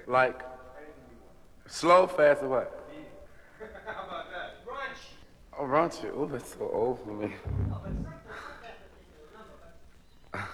Like slow, fast, or what? How about that? Raunchy. Oh, raunchy. Oh, that's so old for me. Oh, but sometimes